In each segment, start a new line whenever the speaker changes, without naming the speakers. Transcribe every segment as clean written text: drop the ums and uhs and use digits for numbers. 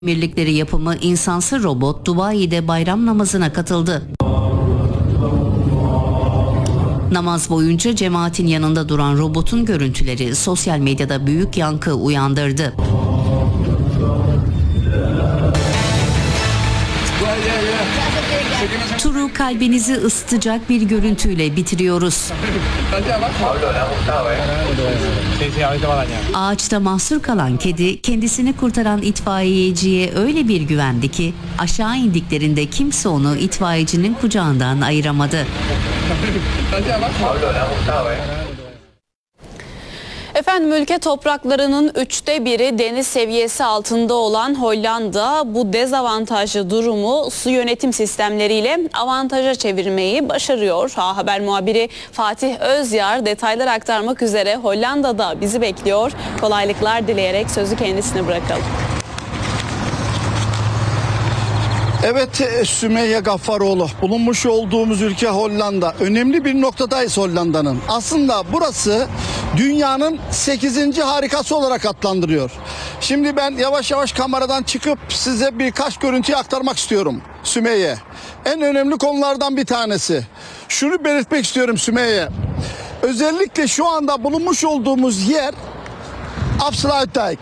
Birlikleri yapımı insansı robot Dubai'de bayram namazına katıldı. Namaz boyunca cemaatin yanında duran robotun görüntüleri sosyal medyada büyük yankı uyandırdı. Turu kalbinizi ısıtacak bir görüntüyle bitiriyoruz. Ağaçta mahsur kalan kedi kendisini kurtaran itfaiyeciye öyle bir güvendi ki aşağı indiklerinde kimse onu itfaiyecinin kucağından ayıramadı.
Efendim, ülke topraklarının 1/3 deniz seviyesi altında olan Hollanda bu dezavantajlı durumu su yönetim sistemleriyle avantaja çevirmeyi başarıyor. A Haber muhabiri Fatih Özyar detaylar aktarmak üzere Hollanda'da bizi bekliyor. Kolaylıklar dileyerek sözü kendisine bırakalım.
Evet Sümeyye Gaffaroğlu, bulunmuş olduğumuz ülke Hollanda. Önemli bir noktadayız Hollanda'nın. Aslında burası dünyanın 8. harikası olarak adlandırıyor. Şimdi ben yavaş yavaş kameradan çıkıp size birkaç görüntüyü aktarmak istiyorum Sümeyye. En önemli konulardan bir tanesi. Şunu belirtmek istiyorum Sümeyye. Özellikle şu anda bulunmuş olduğumuz yer Afsluitdijk.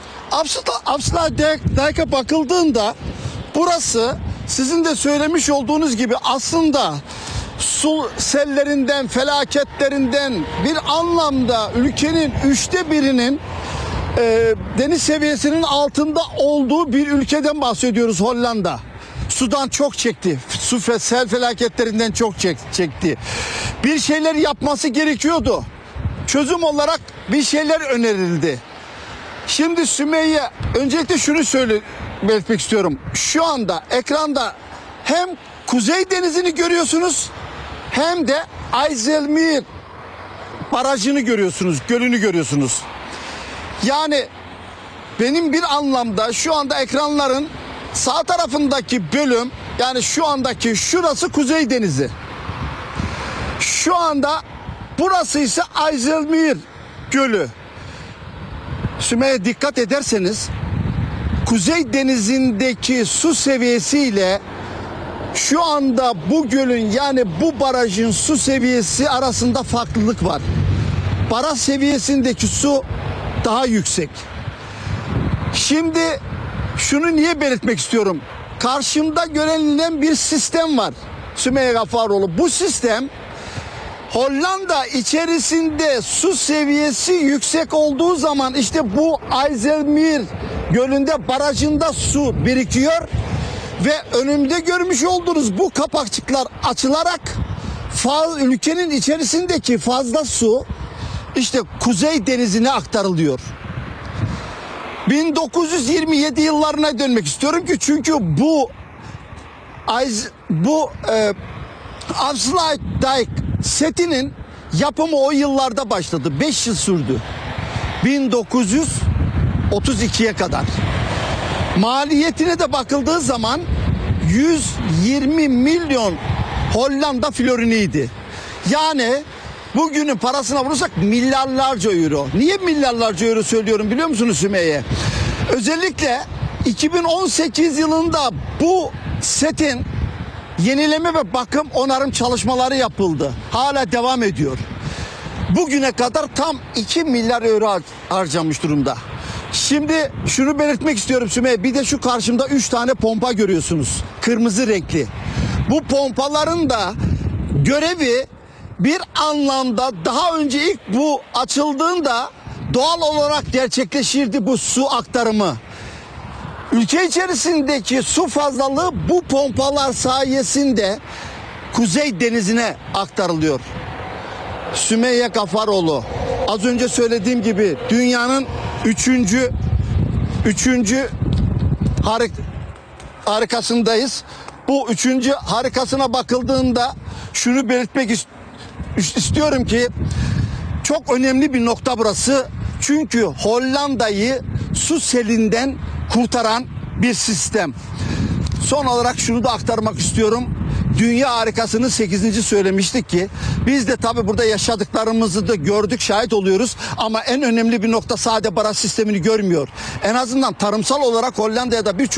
Afsluitdijk'e bakıldığında burası sizin de söylemiş olduğunuz gibi aslında su sellerinden, felaketlerinden bir anlamda ülkenin 1/3'inin deniz seviyesinin altında olduğu bir ülkeden bahsediyoruz Hollanda. Sudan çok çekti. Su ve sel felaketlerinden çok çekti. Bir şeyler yapması gerekiyordu. Çözüm olarak bir şeyler önerildi. Şimdi Sümeyye, öncelikle şunu belirtmek istiyorum. Şu anda ekranda hem Kuzey Denizi'ni görüyorsunuz hem de IJsselmeer barajını görüyorsunuz, gölünü görüyorsunuz. Yani benim bir anlamda şu anda ekranların sağ tarafındaki bölüm, yani şu andaki şurası Kuzey Denizi. Şu anda burası ise IJsselmeer Gölü. Sümeyye, dikkat ederseniz Kuzey Denizi'ndeki su seviyesiyle şu anda bu gölün, yani bu barajın su seviyesi arasında farklılık var. Baraj seviyesindeki su daha yüksek. Şimdi şunu niye belirtmek istiyorum? Karşımda görülen bir sistem var Sümeyye Gaffaroğlu. Bu sistem Hollanda içerisinde su seviyesi yüksek olduğu zaman işte bu IJsselmeer Gölü'nde, barajında su birikiyor ve önümde görmüş olduğunuz bu kapakçıklar açılarak ülkenin içerisindeki fazla su işte Kuzey Denizi'ne aktarılıyor. 1927 yıllarına dönmek istiyorum ki çünkü bu Afsluitdijk setinin yapımı o yıllarda başladı. 5 yıl sürdü. 1932'ye kadar. Maliyetine de bakıldığı zaman 120 milyon Hollanda floriniydi. Yani bugünün parasına vurursak milyarlarca euro. Niye milyarlarca euro söylüyorum biliyor musunuz Sümeyye? Özellikle 2018 yılında bu setin yenileme ve bakım onarım çalışmaları yapıldı. Hala devam ediyor. Bugüne kadar tam 2 milyar euro harcamış durumda. Şimdi şunu belirtmek istiyorum Sümeyye. Bir de şu karşımda 3 tane pompa görüyorsunuz. Kırmızı renkli. Bu pompaların da görevi bir anlamda daha önce ilk bu açıldığında doğal olarak gerçekleşirdi bu su aktarımı. Ülke içerisindeki su fazlalığı bu pompalar sayesinde Kuzey Denizi'ne aktarılıyor. Sümeyye Gaffaroğlu, az önce söylediğim gibi dünyanın 3. harikasındayız. Bu 3. harikasına bakıldığında şunu belirtmek istiyorum ki çok önemli bir nokta burası. Çünkü Hollanda'yı su selinden kurtaran bir sistem. Son olarak şunu da aktarmak istiyorum. dünya harikasını 8. söylemiştik ki biz de tabii burada yaşadıklarımızı da gördük, şahit oluyoruz ama en önemli bir nokta sade baraj sistemini görmüyor. En azından tarımsal olarak Hollanda'ya da birçok